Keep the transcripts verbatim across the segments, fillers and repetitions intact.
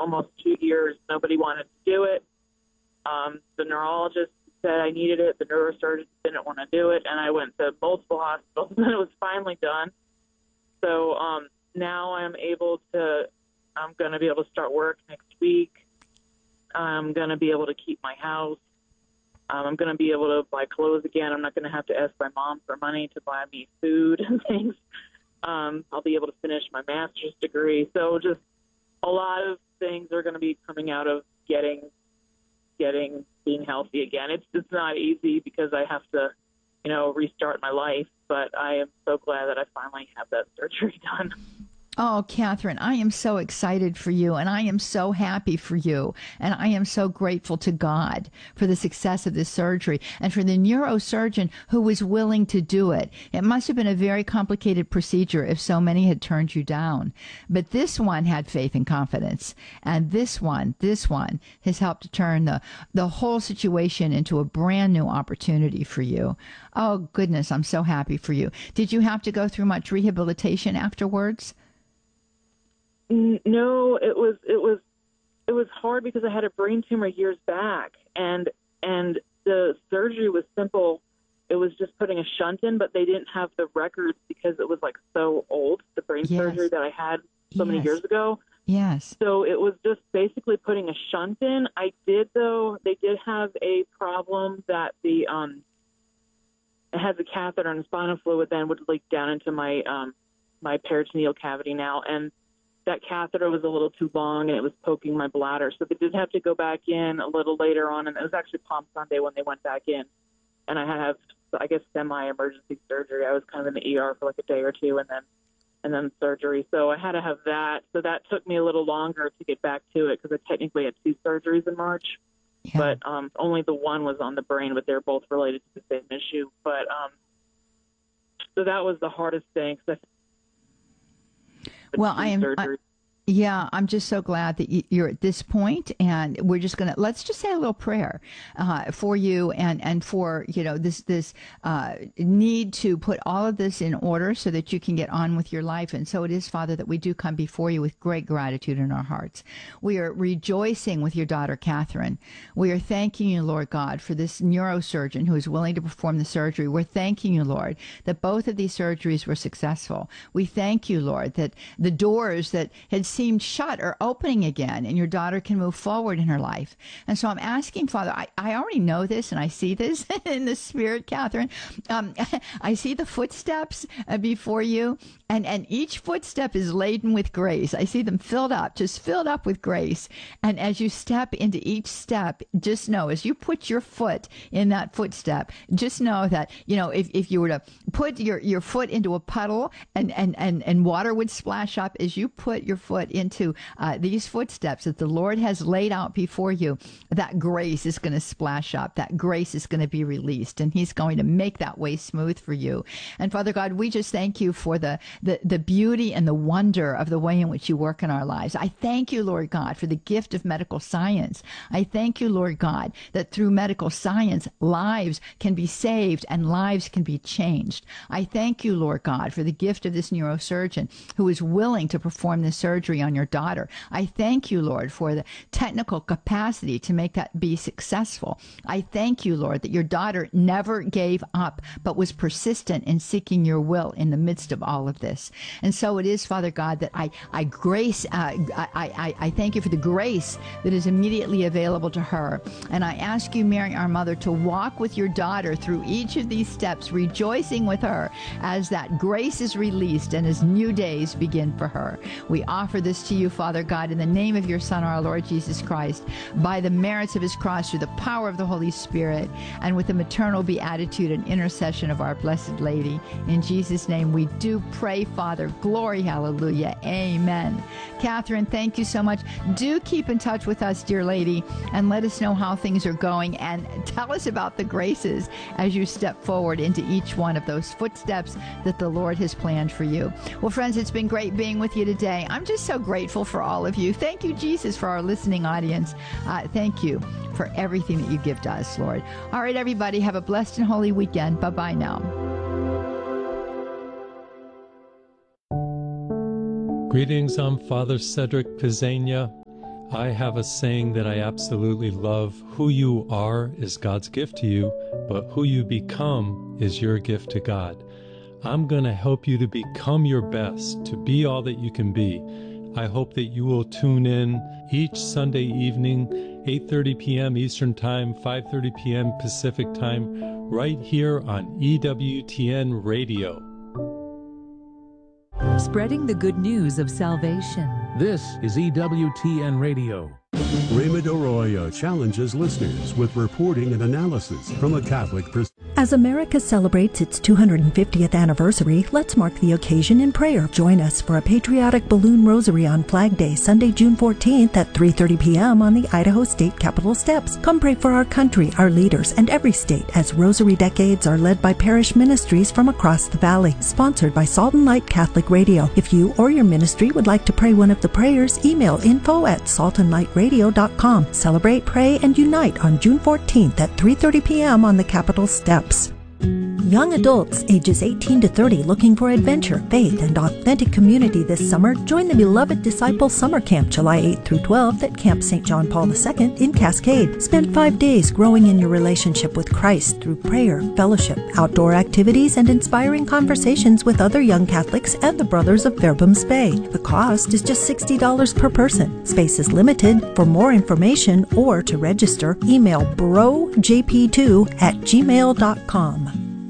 almost two years. Nobody wanted to do it. Um, the neurologist said I needed it. The neurosurgeon didn't want to do it, and I went to multiple hospitals, and it was finally done. So um, now I'm able to, I'm going to be able to start work next week. I'm going to be able to keep my house. Um, I'm going to be able to buy clothes again. I'm not going to have to ask my mom for money to buy me food and things. Um, I'll be able to finish my master's degree. So just a lot of things are going to be coming out of getting, getting, being healthy again. It's it's not easy because I have to, you know, restart my life. But I am so glad that I finally have that surgery done. Oh, Catherine, I am so excited for you, and I am so happy for you, and I am so grateful to God for the success of this surgery and for the neurosurgeon who was willing to do it. It must have been a very complicated procedure if so many had turned you down. But this one had faith and confidence, and this one, this one has helped to turn the, the whole situation into a brand new opportunity for you. Oh, goodness, I'm so happy for you. Did you have to go through much rehabilitation afterwards? No, it was it was it was hard because I had a brain tumor years back, and and the surgery was simple. It was just putting a shunt in, but they didn't have the records because it was like so old, the brain yes. surgery that I had so yes. many years ago. Yes. So it was just basically putting a shunt in. I did though. They did have a problem that the um it has a catheter and spinal fluid then would leak down into my um my peritoneal cavity now, and that catheter was a little too long and it was poking my bladder. So they did have to go back in a little later on. And it was actually Palm Sunday when they went back in. And I had to have, I guess, semi-emergency surgery. I was kind of in the E R for like a day or two and then and then surgery. So I had to have that. So that took me a little longer to get back to it because I technically had two surgeries in March. Yeah. But um, only the one was on the brain, but they're both related to the same issue. But um, so that was the hardest thing. Cause I Well, I am, I, yeah, I'm just so glad that you're at this point, and we're just going to, let's just say a little prayer uh, for you and, and for, you know, this, this uh, need to put all of this in order so that you can get on with your life. And so it is, Father, that we do come before you with great gratitude in our hearts. We are rejoicing with your daughter, Catherine. We are thanking you, Lord God, for this neurosurgeon who is willing to perform the surgery. We're thanking you, Lord, that both of these surgeries were successful. We thank you, Lord, that the doors that had seemed shut are opening again, and your daughter can move forward in her life. And so I'm asking, Father, I, I already know this, and I see this in the spirit, Catherine. Um, I see the footsteps uh, before you, and, and each footstep is laden with grace. I see them filled up, just filled up with grace. And as you step into each step, just know, as you put your foot in that footstep, just know that, you know, if, if you were to put your, your foot into a puddle and, and, and, and water would splash up, as you put your foot into uh, these footsteps that the Lord has laid out before you, that grace is going to splash up. That grace is going to be released, and he's going to make that way smooth for you. And Father God, we just thank you for the, the, the beauty and the wonder of the way in which you work in our lives. I thank you, Lord God, for the gift of medical science. I thank you, Lord God, that through medical science, lives can be saved and lives can be changed. I thank you, Lord God, for the gift of this neurosurgeon who is willing to perform this surgery on your daughter. I thank you, Lord, for the technical capacity to make that be successful. I thank you, Lord, that your daughter never gave up, but was persistent in seeking your will in the midst of all of this. And so it is, Father God, that I, I grace, uh, I, I, I thank you for the grace that is immediately available to her. And I ask you, Mary, our mother, to walk with your daughter through each of these steps, rejoicing with her as that grace is released and as new days begin for her. We offer this to you, Father God, in the name of your Son, our Lord Jesus Christ, by the merits of his cross, through the power of the Holy Spirit, and with the maternal beatitude and intercession of our Blessed Lady. In Jesus' name we do pray, Father. Glory, hallelujah. Amen. Catherine, thank you so much. Do keep in touch with us, dear lady, and let us know how things are going, and tell us about the graces as you step forward into each one of those footsteps that the Lord has planned for you. Well, friends, it's been great being with you today. I'm just so grateful for all of you. Thank you, Jesus, for our listening audience. Uh, thank you for everything that you give to us, Lord. All right, everybody, have a blessed and holy weekend. Bye-bye now. Greetings, I'm Father Cedric Pizzania. I have a saying that I absolutely love. Who you are is God's gift to you, but who you become is your gift to God. I'm going to help you to become your best, to be all that you can be. I hope that you will tune in each Sunday evening, eight thirty p.m. Eastern Time, five thirty p.m. Pacific Time, right here on E W T N Radio. Spreading the good news of salvation. This is E W T N Radio. Raymond Arroyo challenges listeners with reporting and analysis from a Catholic perspective. As America celebrates its two hundred fiftieth anniversary, let's mark the occasion in prayer. Join us for a patriotic balloon rosary on Flag Day, Sunday, June fourteenth at three thirty p.m. on the Idaho State Capitol steps. Come pray for our country, our leaders, and every state as Rosary Decades are led by parish ministries from across the valley. Sponsored by Salt and Light Catholic Radio. If you or your ministry would like to pray one of the prayers, email info at salt and light radio dot com. Celebrate, pray, and unite on June fourteenth at three thirty p.m. on the Capitol steps. Young adults ages eighteen to thirty looking for adventure, faith, and authentic community this summer, join the Beloved Disciple Summer Camp July eighth through twelfth at Camp Saint John Paul the Second in Cascade. Spend five days growing in your relationship with Christ through prayer, fellowship, outdoor activities, and inspiring conversations with other young Catholics and the Brothers of Fairbanks Bay. The cost is just sixty dollars per person. Space is limited. For more information or to register, email bro j p two at gmail dot com.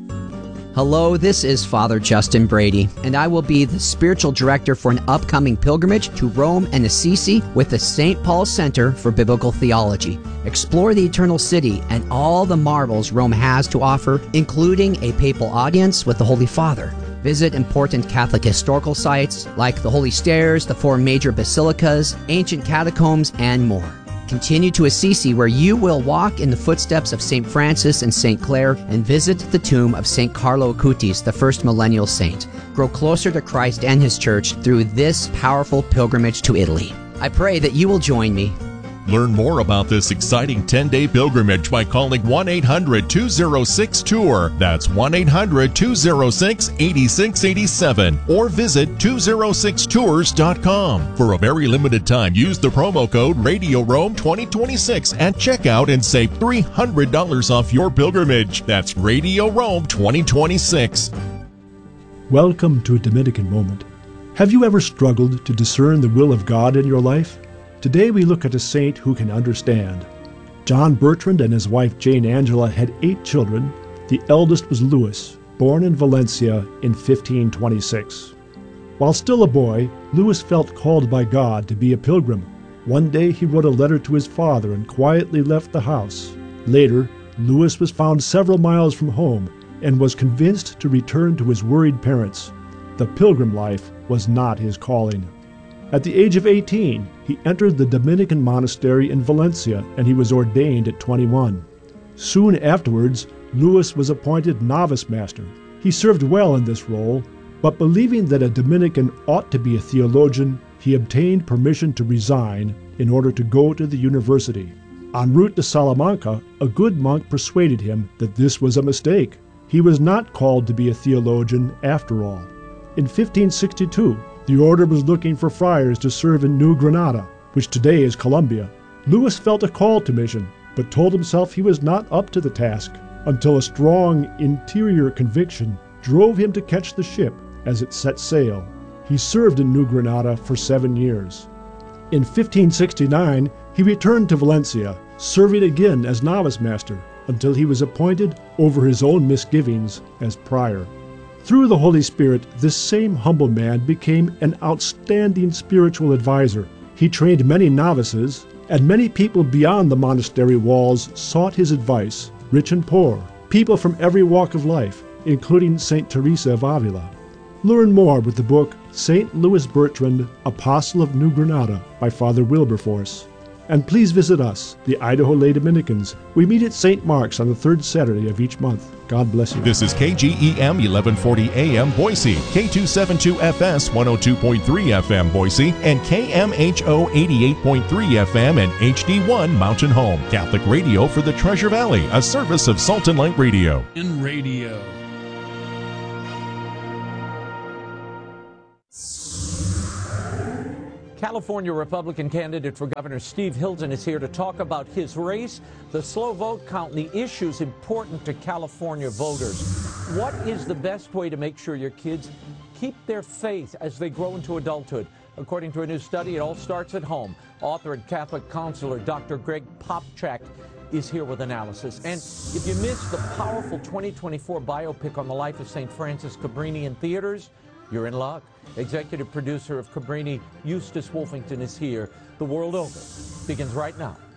Hello, this is Father Justin Brady, and I will be the spiritual director for an upcoming pilgrimage to Rome and Assisi with the Saint Paul Center for Biblical Theology. Explore the Eternal City and all the marvels Rome has to offer, including a papal audience with the Holy Father. Visit important Catholic historical sites like the Holy Stairs, the four major basilicas, ancient catacombs, and more. Continue to Assisi, where you will walk in the footsteps of Saint Francis and Saint Clare and visit the tomb of Saint Carlo Acutis, the first millennial saint. Grow closer to Christ and His Church through this powerful pilgrimage to Italy. I pray that you will join me. Learn more about this exciting ten-day pilgrimage by calling one eight hundred two oh six tour. That's one eight hundred two oh six eight six eight seven. Or visit two oh six tours dot com. For a very limited time, use the promo code Radio Rome twenty twenty-six at checkout and save three hundred dollars off your pilgrimage. That's Radio Rome twenty twenty-six. Welcome to a Dominican Moment. Have you ever struggled to discern the will of God in your life? Today we look at a saint who can understand. John Bertrand and his wife Jane Angela had eight children. The eldest was Louis, born in Valencia in fifteen twenty-six. While still a boy, Louis felt called by God to be a pilgrim. One day he wrote a letter to his father and quietly left the house. Later, Louis was found several miles from home and was convinced to return to his worried parents. The pilgrim life was not his calling. At the age of eighteen, he entered the Dominican monastery in Valencia, and he was ordained at twenty-one. Soon afterwards, Louis was appointed novice master. He served well in this role, but believing that a Dominican ought to be a theologian, he obtained permission to resign in order to go to the university. En route to Salamanca, a good monk persuaded him that this was a mistake. He was not called to be a theologian after all. In fifteen sixty-two, the order was looking for friars to serve in New Granada, which today is Colombia. Louis felt a call to mission, but told himself he was not up to the task, until a strong interior conviction drove him to catch the ship as it set sail. He served in New Granada for seven years. In fifteen sixty-nine, he returned to Valencia, serving again as novice master, until he was appointed over his own misgivings as prior. Through the Holy Spirit, this same humble man became an outstanding spiritual advisor. He trained many novices, and many people beyond the monastery walls sought his advice, rich and poor, people from every walk of life, including Saint Teresa of Avila. Learn more with the book Saint Louis Bertrand, Apostle of New Granada by Father Wilberforce. And please visit us, the Idaho Lay Dominicans. We meet at Saint Mark's on the third Saturday of each month. God bless you. This is K G E M eleven forty A M Boise, K two seventy-two F S one oh two point three F M Boise, and K M H O eighty-eight point three F M and H D one Mountain Home. Catholic radio for the Treasure Valley, a service of Salt and Light Radio. In radio. California Republican candidate for governor Steve Hilton is here to talk about his race, the slow vote count, and the issues important to California voters. What is the best way to make sure your kids keep their faith as they grow into adulthood? According to a new study, it all starts at home. Author and Catholic counselor Doctor Greg Popcak is here with analysis. And if you missed the powerful twenty twenty-four biopic on the life of Saint Francis Cabrini in theaters, you're in luck. Executive producer of Cabrini, Eustace Wolfington, is here. The World Over begins right now.